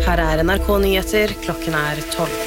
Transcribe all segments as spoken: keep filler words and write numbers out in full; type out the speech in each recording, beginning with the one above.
Her er N R K Nyheter, klokken er tolv.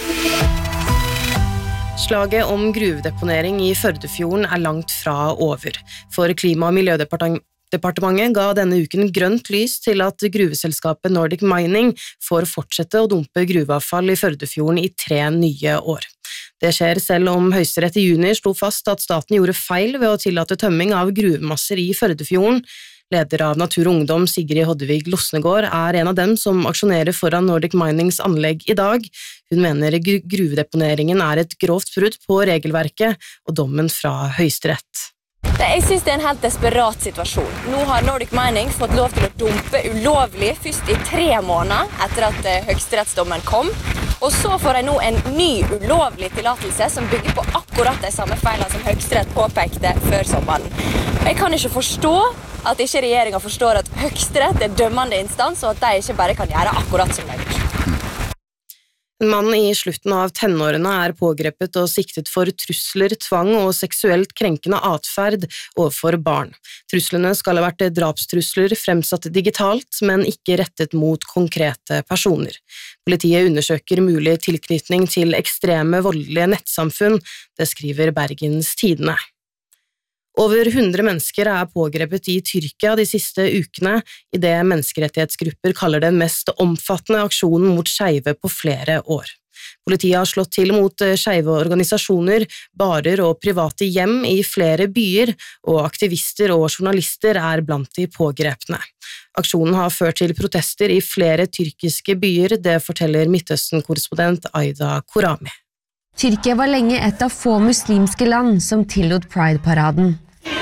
Slaget om gruvedeponering i Førdefjorden er langt fra over. For Klima- og miljødepartementet ga denne uken grønt lys til at gruveselskapet Nordic Mining får fortsette å dumpe gruveavfall i Førdefjorden i tre nye år. Det skjer selv om Høyesterett i juni slo fast at staten gjorde feil ved å tillate tømming av gruvemasser i Førdefjorden. Leder av Natur og Ungdom, Sigrid Hoddevig Losnegård, er en av dem som aksjonerer foran Nordic Minings anlegg i dag. Hun mener gruvedeponeringen er et grovt brudd på regelverket og dommen fra Høyesterett. Jeg synes det er en helt desperat situasjon. Nå har Nordic Mining fått lov til å dumpe ulovlig først i tre måneder etter at høyesterettsdommen kom, og så får jeg nå en ny ulovlig tillatelse som bygger på akkurat de samme feilene som Høyesterett påpekte før sommeren. Jeg kan ikke forstå at ikke regjeringen forstår at Høyesterett er dømmende instans, og at de ikke bare kan gjøre akkurat som de vil. En mann i slutten av tenårene er pågrepet og siktet for trusler, tvang og seksuelt krenkende atferd overfor barn. Truslene skal ha vært drapstrusler fremsatt digitalt, men ikke rettet mot konkrete personer. Politiet undersøker mulig tilknytning til ekstreme voldelige nettsamfunn, det skriver Bergens Tidende. Over hundre mennesker er pågrepet i Tyrkia de siste ukene, i det menneskerettighetsgrupper kaller den mest omfattende aksjonen mot skeive på flere år. Politiet har slått til mot skeive organisasjoner, barer og private hjem i flere byer, og aktivister og journalister er blant de pågrepne. Aksjonen har ført til protester i flere tyrkiske byer, det forteller Midtøsten-korrespondent Aida Korami. Tyrkia var lenge et av få muslimske land som tillot Pride-paraden.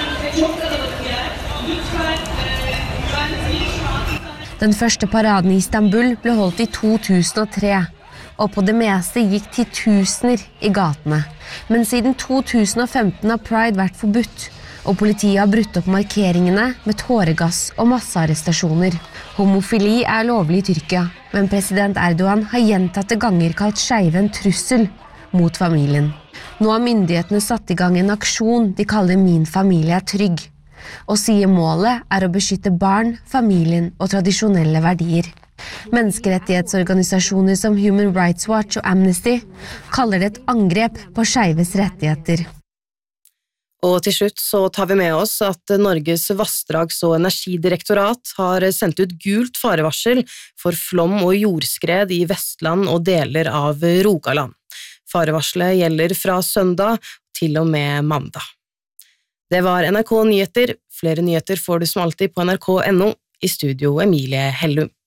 Den første paraden i Istanbul ble holdt i to tusen og tre, og på det meste gikk titusener i gatene. Men siden to tusen og femten har Pride vært forbudt, og politiet har brutt opp markeringene med tåregass og massearrestasjoner. Homofili er lovlig i Tyrkia, men president Erdogan har gjentatte ganger kalt skeive en trussel mot familien. Nå har myndighetene satt i gang en aksjon de kaller Min familie er trygg, og sier målet er å beskytte barn, familien og tradisjonelle verdier. Menneskerettighetsorganisasjoner som Human Rights Watch og Amnesty kaller det et angrep på skeives rettigheter. Og til slutt så tar vi med oss at Norges vassdrags- og energidirektorat har sendt ut gult farevarsel for flom og jordskred i Vestland og deler av Rogaland. Farevarselet gjelder fra søndag til og med mandag. Det var N R K Nyheter. Flere nyheter får du som alltid på N R K punktum no. I studio Emilie Hellum.